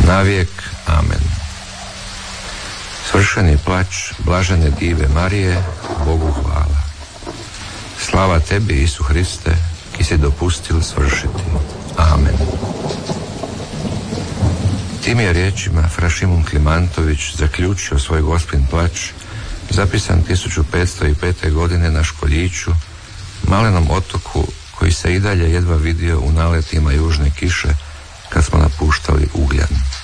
navijek. Amen. Svršeni plač blažene Dive Marije, Bogu hvala. Slava tebi, Isu Hriste, ki si dopustil svršiti. Amen. Tim je riječima fra Šimun Klimantović zaključio svoj Gospin plač, zapisan 1505. godine na Školjiću, malenom otoku koji se i dalje jedva vidio u naletima južne kiše kad smo napuštali Ugljan.